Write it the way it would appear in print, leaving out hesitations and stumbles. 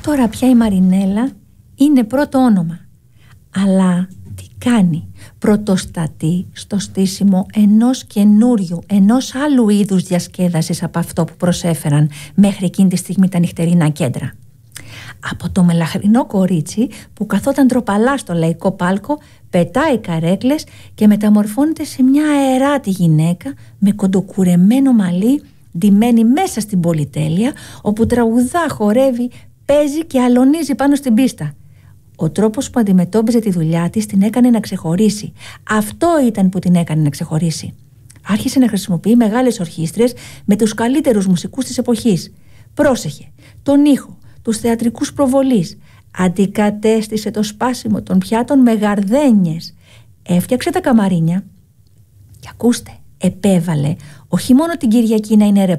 Τώρα πια η Μαρινέλα είναι πρώτο όνομα. Αλλά τι κάνει? Πρωτοστατεί στο στήσιμο ενός καινούριου, ενός άλλου είδους διασκέδασης από αυτό που προσέφεραν μέχρι εκείνη τη στιγμή τα νυχτερινά κέντρα. Από το μελαχρινό κορίτσι που καθόταν ντροπαλά στο λαϊκό πάλκο, πετάει καρέκλες και μεταμορφώνεται σε μια αεράτη γυναίκα με κοντοκουρεμένο μαλλί, ντυμένη μέσα στην πολυτέλεια, όπου τραγουδά, χορεύει, παίζει και αλωνίζει πάνω στην πίστα. Ο τρόπος που αντιμετώπιζε τη δουλειά της την έκανε να ξεχωρίσει. Αυτό ήταν που την έκανε να ξεχωρίσει. Άρχισε να χρησιμοποιεί μεγάλες ορχήστρες με τους καλύτερους μουσικούς της εποχής. Πρόσεχε τον ήχο, τους θεατρικούς προβολείς. Αντικατέστησε το σπάσιμο των πιάτων με γαρδένιες. Έφτιαξε τα καμαρίνια. Και ακούστε, επέβαλε όχι μόνο την Κυριακή να είναι